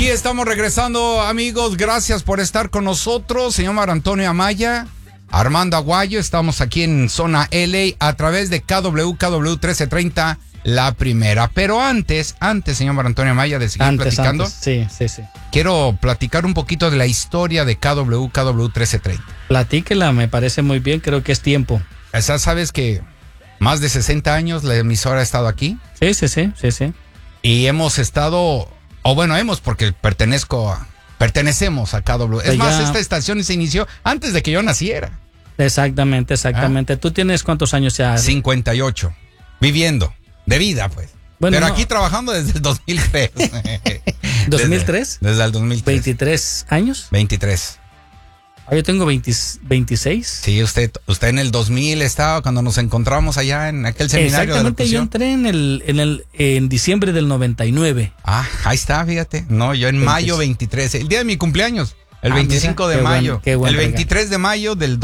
Aquí estamos regresando, amigos. Gracias por estar con nosotros. Señor Mar Antonio Amaya, Armando Aguayo. Estamos aquí en Zona LA a través de KW 1330, la primera. Pero antes, señor Mar Antonio Amaya, de seguir platicando. Sí. Quiero platicar un poquito de la historia de KW 1330. Platíquela, me parece muy bien. Creo que es tiempo. O sea, ¿sabes que más de 60 años la emisora ha estado aquí? Sí. Y hemos estado... porque pertenecemos a KW. Es más, esta estación se inició antes de que yo naciera. Exactamente. ¿Tú tienes cuántos años ya? 58. Viviendo. De vida, pues. Bueno, pero aquí trabajando desde el 2003. ¿2003? Desde el 2003. ¿23 años? 23. Yo tengo 26. Sí, usted en el 2000 estaba cuando nos encontramos allá en aquel seminario de locución. Yo entré en diciembre del 99. Ahí está, fíjate. No, yo en mayo 23, el día de mi cumpleaños, el 25 de mayo. Qué bueno, el 23 de mayo del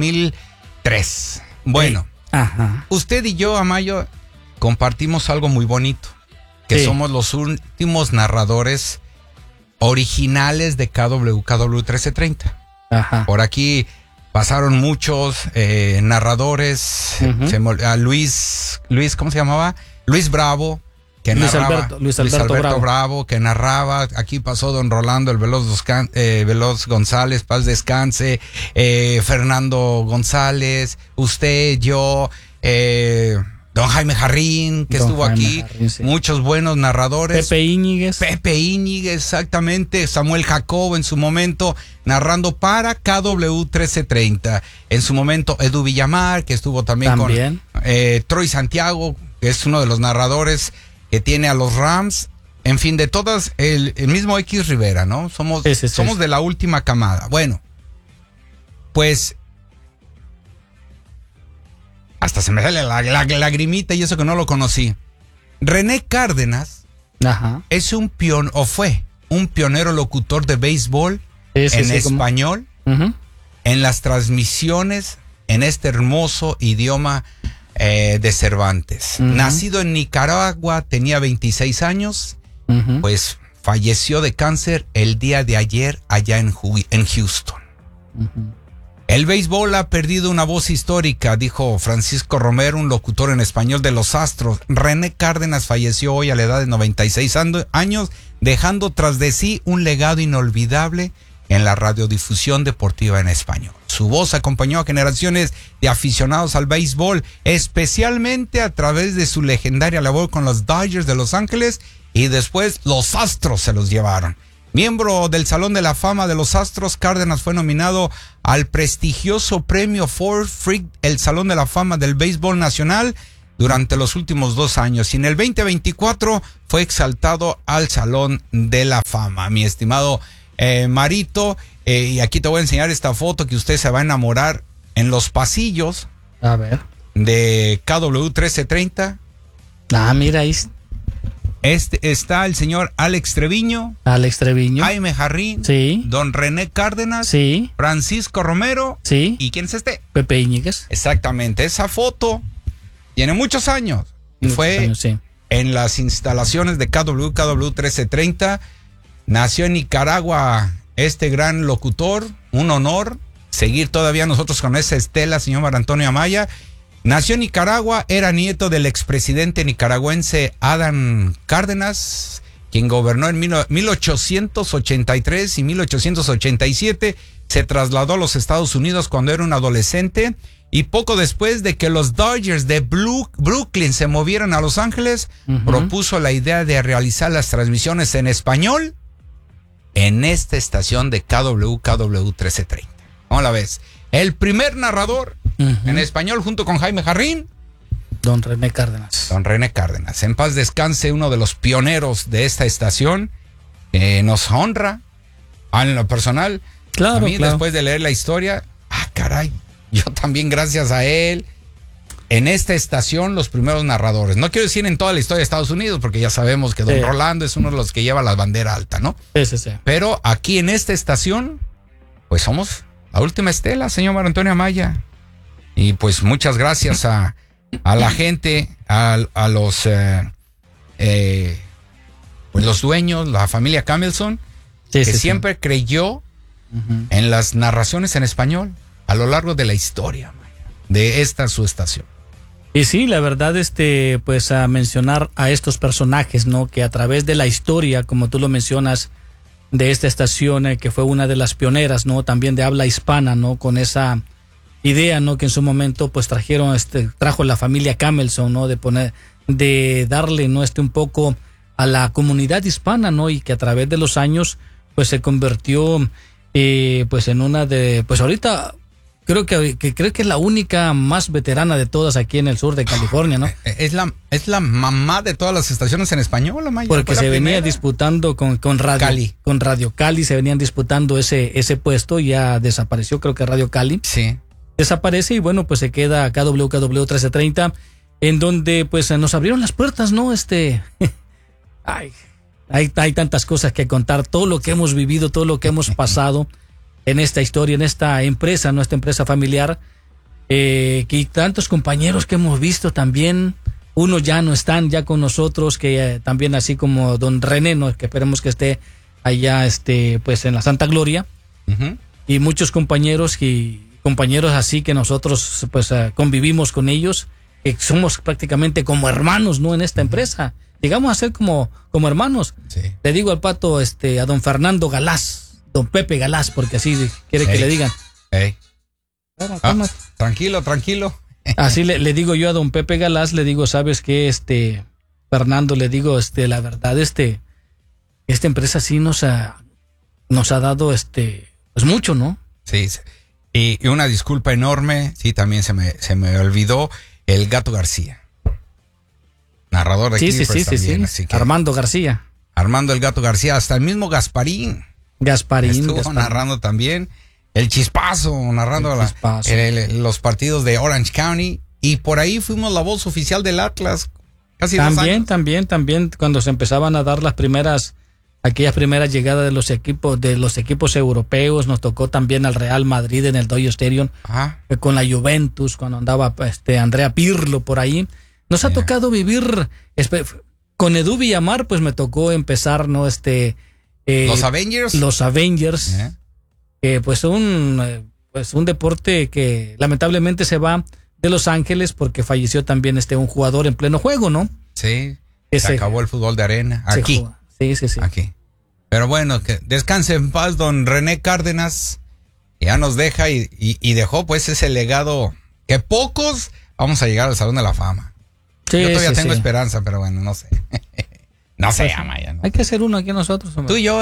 2003. Bueno, usted y yo, Amayo, compartimos algo muy bonito, que somos los últimos narradores originales de KW 1330. Por aquí pasaron muchos narradores. Luis, ¿cómo se llamaba? Luis Bravo, que narraba. Luis Alberto Bravo, que narraba. Aquí pasó don Rolando el Veloz González, paz descanse. Fernando González, usted, yo, don Jaime Jarrín, que estuvo aquí. Muchos buenos narradores. Pepe Íñiguez, exactamente. Samuel Jacobo en su momento, narrando para KW 1330. En su momento, Edu Villamar, que estuvo también con Troy Santiago, que es uno de los narradores que tiene a los Rams. En fin, de todas, el mismo X Rivera, ¿no? Somos de la última camada. Bueno, pues... hasta se me sale la lagrimita y eso que no lo conocí. René Cárdenas es fue un pionero locutor de béisbol en español, en las transmisiones en este hermoso idioma de Cervantes. Nacido en Nicaragua, tenía 26 años, pues falleció de cáncer el día de ayer allá en Houston. El béisbol ha perdido una voz histórica, dijo Francisco Romero, un locutor en español de los Astros. René Cárdenas falleció hoy a la edad de 96 años, dejando tras de sí un legado inolvidable en la radiodifusión deportiva en español. Su voz acompañó a generaciones de aficionados al béisbol, especialmente a través de su legendaria labor con los Dodgers de Los Ángeles, y después los Astros se los llevaron. Miembro del Salón de la Fama de los Astros, Cárdenas fue nominado al prestigioso premio Ford Frick, el Salón de la Fama del Béisbol Nacional, durante los últimos 2 años. Y en el 2024 fue exaltado al Salón de la Fama. Mi estimado Marito, y aquí te voy a enseñar esta foto que usted se va a enamorar en los pasillos de KW 1330. Mira ahí. Está el señor Alex Treviño, Jaime Jarrín, don René Cárdenas, Francisco Romero, ¿y quién es este? Pepe Íñiguez. Exactamente, esa foto tiene muchos años. Fue en las instalaciones de KW 1330. Nació en Nicaragua este gran locutor, un honor seguir todavía nosotros con esa estela, señor Mar Antonio Amaya. Nació en Nicaragua, era nieto del expresidente nicaragüense Adán Cárdenas, quien gobernó en 1883 y 1887. Se trasladó a los Estados Unidos cuando era un adolescente, y poco después de que los Dodgers de Brooklyn se movieran a Los Ángeles, propuso la idea de realizar las transmisiones en español en esta estación de KW 1330. ¿Cómo la ves? El primer narrador en español junto con Jaime Jarrín, don René Cárdenas. En paz descanse, uno de los pioneros de esta estación. Nos honra en lo personal. A mí, después de leer la historia, yo también, gracias a él, en esta estación, los primeros narradores. No quiero decir en toda la historia de Estados Unidos, porque ya sabemos que don Rolando es uno de los que lleva la bandera alta, ¿no? Sí. Pero aquí en esta estación, pues somos la última estela, señor Mar Antonio Amaya. Y pues muchas gracias a la gente, a los dueños, la familia Camelson, que siempre creyó en las narraciones en español a lo largo de la historia de esta su estación. Y sí, la verdad, pues a mencionar a estos personajes, ¿no? Que a través de la historia, como tú lo mencionas, de esta estación, que fue una de las pioneras, ¿no? También de habla hispana, ¿no? Con esa idea, ¿no? Que en su momento, pues trajo la familia Camelson, ¿no? De darle, ¿no? Un poco a la comunidad hispana, ¿no? Y que a través de los años, pues se convirtió, pues en una de, pues ahorita creo que es la única más veterana de todas aquí en el sur de California, ¿no? Es la mamá de todas las estaciones en español, Amaya. Porque se venía disputando con Radio Cali. Con Radio Cali se venían disputando ese puesto, ya desapareció, creo que Radio Cali. Sí. Desaparece y bueno, pues se queda KWKW 1330, en donde pues nos abrieron las puertas, ¿no? Hay tantas cosas que contar, todo lo que hemos vivido, todo lo que hemos pasado en esta historia, en esta empresa, nuestra empresa familiar, que tantos compañeros que hemos visto también, unos ya no están ya con nosotros, que también así como don René, ¿no? Que esperemos que esté allá, pues en la Santa Gloria, y muchos compañeros así que nosotros pues convivimos con ellos, que somos prácticamente como hermanos, ¿no? En esta empresa, llegamos a ser como hermanos. Sí. Le digo al Pato, a don Fernando Galás, don Pepe Galás, porque así quiere que le digan. Tranquilo. Así le digo yo a don Pepe Galás, le digo, ¿sabes qué? Fernando, le digo, la verdad, esta empresa sí nos ha dado, pues mucho, ¿no? Sí. Y una disculpa enorme, sí, también se me olvidó el Gato García. Narrador de Clippers también. Sí. Armando García. Armando el Gato García, hasta el mismo Gasparín estuvo narrando también. El Chispazo, narrando los partidos de Orange County. Y por ahí fuimos la voz oficial del Atlas. Casi 2 años. También, cuando se empezaban a dar aquellas primeras llegadas de los equipos europeos, nos tocó también al Real Madrid en el Dodger Stadium, con la Juventus, cuando andaba Andrea Pirlo por ahí. Nos ha tocado vivir con Edu Villamar, pues me tocó empezar, ¿no? Los Avengers. Pues un deporte que lamentablemente se va de Los Ángeles porque falleció también un jugador en pleno juego, ¿no? Sí. Se acabó el fútbol de arena. Aquí. Sí. Aquí. Pero bueno, que descanse en paz don René Cárdenas. Ya nos deja y dejó pues ese legado que pocos vamos a llegar al Salón de la Fama. Sí, yo todavía tengo esperanza, pero bueno, no sé. No sé, Amaya. Hay que hacer uno aquí nosotros, hombre. Tú y yo,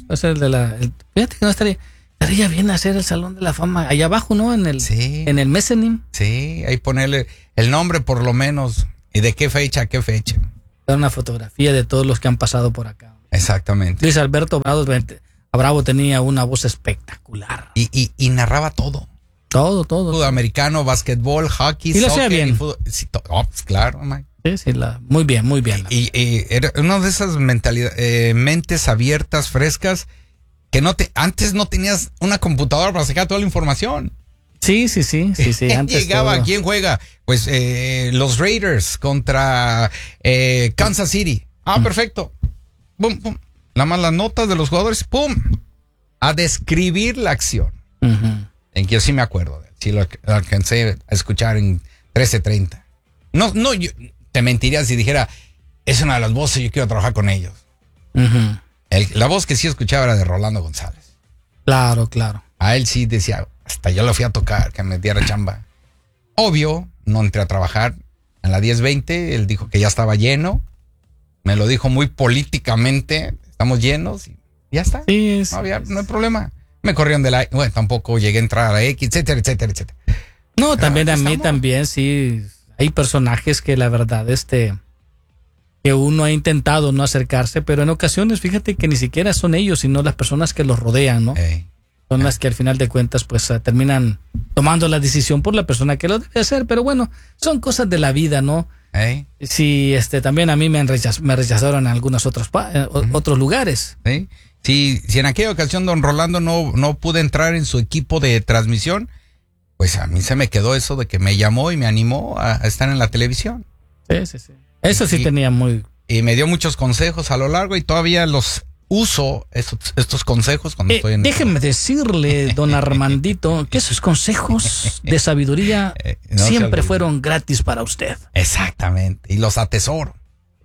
fíjate que no estaría bien hacer el Salón de la Fama allá abajo, ¿no? En el mezzanine. Sí, ahí ponerle el nombre por lo menos. ¿Y de qué fecha a qué fecha? Dar una fotografía de todos los que han pasado por acá. Exactamente. Luis Alberto Bravo tenía una voz espectacular. Y narraba todo. Todo. Fútbol americano, básquetbol, hockey, y lo hacía bien. Sí, pues claro, Mike. Sí, muy bien. Y era una de esas mentes abiertas, frescas, que antes no tenías una computadora para sacar toda la información. Sí. Antes llegaba, ¿quién juega? Pues los Raiders contra Kansas City. Perfecto. Pum. Nada más las notas de los jugadores, pum. A describir la acción. En que yo sí me acuerdo de él. Sí lo alcancé a escuchar en 1330. No, yo te mentiría si dijera, es una de las voces, yo quiero trabajar con ellos. La voz que sí escuchaba era de Rolando González. Claro. A él sí decía, hasta yo lo fui a tocar, que me diera chamba. Obvio, no entré a trabajar. En la 1020, él dijo que ya estaba lleno. Me lo dijo muy políticamente, estamos llenos y ya está. Sí, no hay problema. Me corrieron de la... Bueno, tampoco llegué a entrar a la X, etcétera. No, también a mí también, sí. Hay personajes que la verdad, que uno ha intentado no acercarse, pero en ocasiones, fíjate que ni siquiera son ellos, sino las personas que los rodean, ¿no? Son las que al final de cuentas, pues, terminan tomando la decisión por la persona que lo debe hacer, pero bueno, son cosas de la vida, ¿no? Sí, también a mí me rechazaron en algunos otros lugares. Si en aquella ocasión don Rolando no pude entrar en su equipo de transmisión, pues a mí se me quedó eso de que me llamó y me animó a estar en la televisión. Sí. Eso sí tenía muy... Y me dio muchos consejos a lo largo y todavía los uso estos consejos cuando estoy en... Déjeme decirle, don Armandito, que esos consejos de sabiduría siempre fueron gratis para usted. Exactamente, y los atesoro.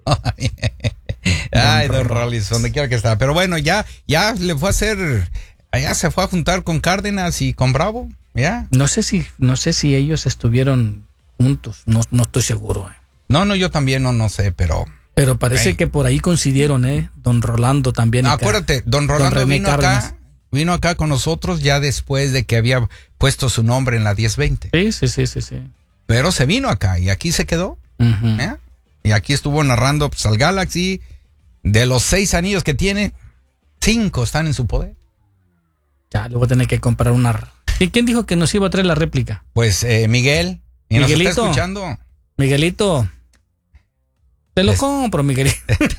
Ay, don Rollis, donde quiera que está. Pero bueno, ya le fue a hacer... Allá se fue a juntar con Cárdenas y con Bravo, ¿ya? No sé si ellos estuvieron juntos, no estoy seguro. No, yo también no sé, pero... Pero parece que por ahí coincidieron, don Rolando también. Acuérdate, don Rolando vino acá con nosotros ya después de que había puesto su nombre en la 1020. Sí. Pero se vino acá y aquí se quedó. Uh-huh. Y aquí estuvo narrando pues, al Galaxy. De los 6 anillos que tiene, 5 están en su poder. Ya, le voy a tener que comprar una... ¿Quién dijo que nos iba a traer la réplica? Pues Miguel. ¿Y nos está escuchando? Miguelito... Te lo compro, Miguel.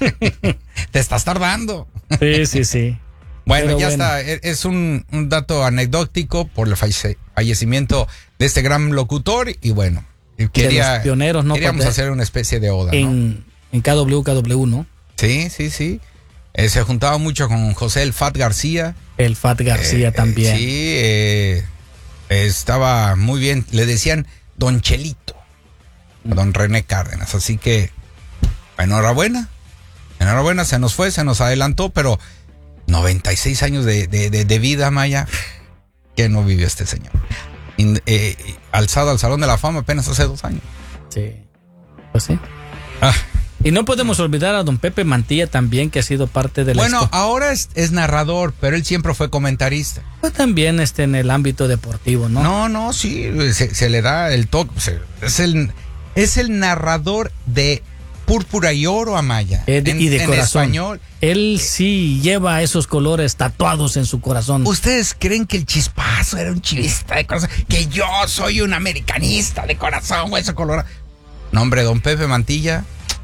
Te estás tardando. Sí. Bueno, está. Es un dato anecdótico por el fallecimiento de este gran locutor. Y bueno, pioneros, ¿no? Queríamos hacer una especie de oda, en KWKW, ¿no? Sí. Se juntaba mucho con José el Fat García. El Fat García también. Sí, estaba muy bien. Le decían Don Chelito, Don René Cárdenas. Así que... Enhorabuena, se nos adelantó, pero 96 años de vida, Maya, que no vivió este señor. Alzado al Salón de la Fama apenas hace 2 años. Sí, pues sí. Y no podemos olvidar a don Pepe Mantilla también, que ha sido parte de la... Bueno, ahora es narrador, pero él siempre fue comentarista. Pues también en el ámbito deportivo, ¿no? No, sí, se le da el toque. Es el narrador de Púrpura y Oro, Amaya. Y de corazón. Español. Él sí lleva esos colores tatuados en su corazón. ¿Ustedes creen que el Chispazo era un chivista de corazón? Que yo soy un americanista de corazón, hueso colorado. No, hombre, don Pepe Mantilla.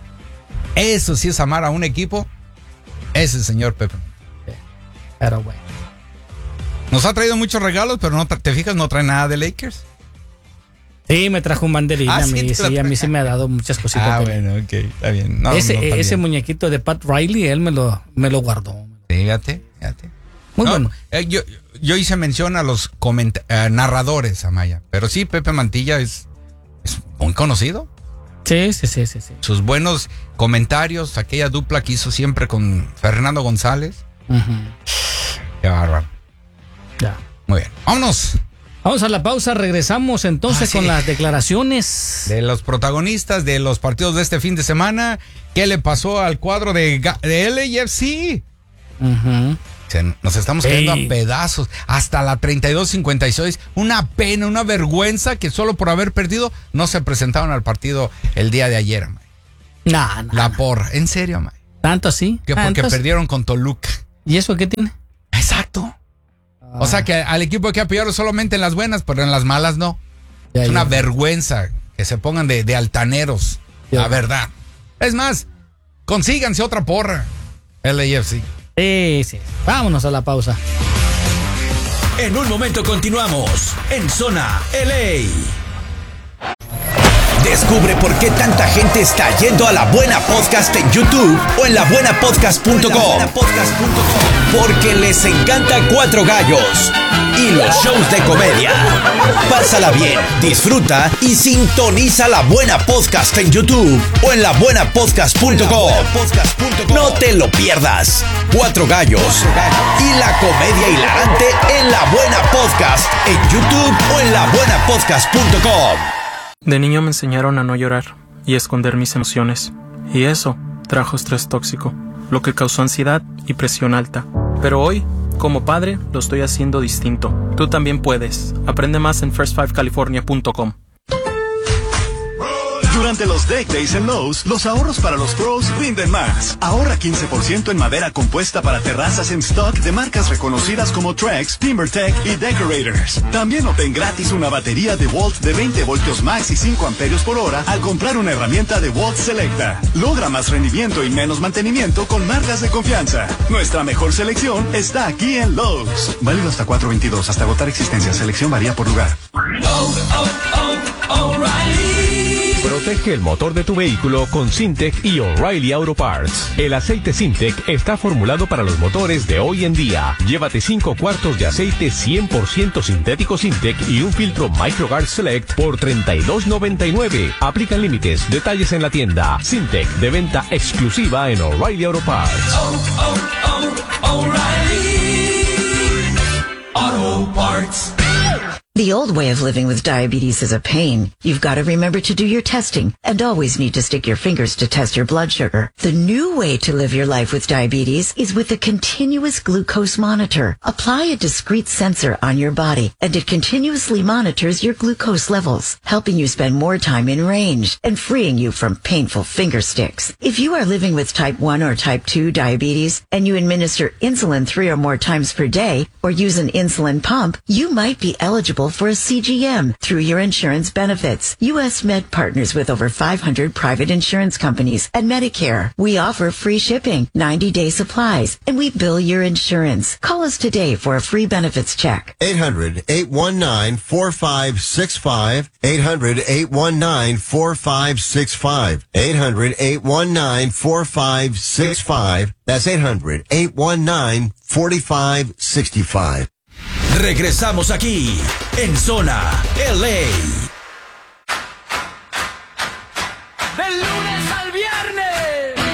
Eso sí es amar a un equipo. Es el señor Pepe. Pero bueno. Nos ha traído muchos regalos, pero no te fijas, no trae nada de Lakers. Sí, me trajo un banderín a mí sí me ha dado muchas cositas. Bueno, ok, está bien. Ese muñequito de Pat Riley, él me lo guardó. Sí, fíjate. Muy bueno. Yo hice mención a los narradores, Amaya, pero sí, Pepe Mantilla es muy conocido. Sí. Sus buenos comentarios, aquella dupla que hizo siempre con Fernando González. Uh-huh. Qué bárbaro. Ya. Muy bien, vámonos. Vamos a la pausa, regresamos entonces con las declaraciones de los protagonistas de los partidos de este fin de semana. ¿Qué le pasó al cuadro de LAFC? Uh-huh. Nos estamos cayendo a pedazos hasta la 32-56. Una pena, una vergüenza que solo por haber perdido no se presentaron al partido el día de ayer, May. La porra, en serio, May. ¿Tanto así? Que porque perdieron con Toluca. ¿Y eso qué tiene? Exacto. O sea que al equipo hay que apoyarlo solamente en las buenas, pero en las malas no. Es una vergüenza que se pongan de altaneros. La verdad. Es más, consíganse otra porra. LAFC. Sí. Vámonos a la pausa. En un momento continuamos en Zona LA. Descubre por qué tanta gente está yendo a La Buena Podcast en YouTube o en labuenapodcast.com. Porque les encanta Cuatro Gallos y los shows de comedia. Pásala bien, disfruta y sintoniza La Buena Podcast en YouTube o en labuenapodcast.com. No te lo pierdas. Cuatro Gallos y la comedia hilarante en La Buena Podcast en YouTube o en labuenapodcast.com. De niño me enseñaron a no llorar y a esconder mis emociones. Y eso trajo estrés tóxico, lo que causó ansiedad y presión alta. Pero hoy, como padre, lo estoy haciendo distinto. Tú también puedes. Aprende más en first5california.com. Durante los Deck Days en Lowe's, los ahorros para los pros rinden más. Ahorra 15% en madera compuesta para terrazas en stock de marcas reconocidas como Trex, TimberTech y Decorators. También obtén gratis una batería de Volt de 20 voltios max y 5 amperios por hora al comprar una herramienta de Volt Selecta. Logra más rendimiento y menos mantenimiento con marcas de confianza. Nuestra mejor selección está aquí en Lowe's. Válido hasta 4/22, hasta agotar existencia. Selección varía por lugar. O'Reilly. Protege el motor de tu vehículo con Syntec y O'Reilly Auto Parts. El aceite Syntec está formulado para los motores de hoy en día. Llévate 5 cuartos de aceite 100% sintético Syntec y un filtro MicroGuard Select por $32.99. Aplican límites. Detalles en la tienda. Syntec, de venta exclusiva en O'Reilly Auto Parts. O'Reilly Auto Parts. The old way of living with diabetes is a pain. You've got to remember to do your testing and always need to stick your fingers to test your blood sugar. The new way to live your life with diabetes is with a continuous glucose monitor. Apply a discrete sensor on your body and it continuously monitors your glucose levels, helping you spend more time in range and freeing you from painful finger sticks. If you are living with type 1 or type 2 diabetes and you administer insulin 3 or more times per day or use an insulin pump, you might be eligible for a CGM through your insurance benefits. U.S. Med partners with over 500 private insurance companies and Medicare. We offer free shipping, 90-day supplies, and we bill your insurance. Call us today for a free benefits check. 800-819-4565. 800-819-4565. 800-819-4565. That's 800-819-4565. Regresamos aquí, en Zona LA.